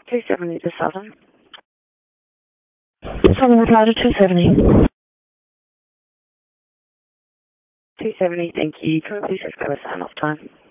270 to Southern. Southern reply to 270. 270, thank you. Can we please just go with sign off time?